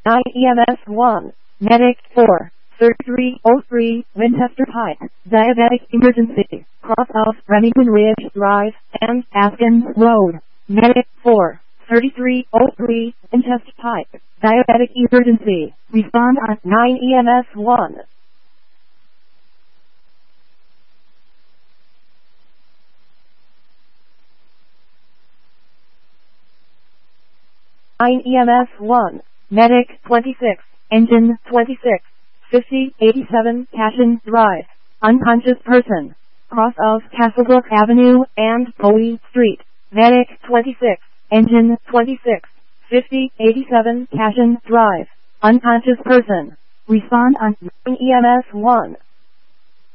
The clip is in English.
9 EMS 1, Medic 4, 3303, Winchester Pike, Diabetic Emergency, cross off Remington Ridge Drive, and Askins Road. Medic 4, 3303, Winchester Pike, Diabetic Emergency, respond on 9 EMS 1. EMS 1, Medic 26, Engine 26, 5087 Cashin Drive, unconscious person, cross of Castlebrook Avenue and Bowie Street. Medic 26, Engine 26, 5087 Cashin Drive, unconscious person, respond on 9 EMS 1.